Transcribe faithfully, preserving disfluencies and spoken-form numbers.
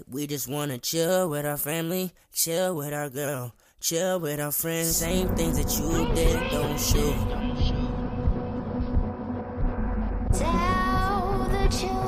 night, we just wanna chill with our family, chill with our girl, chill with our friends. Same things that you did, don't shoot. Tell the children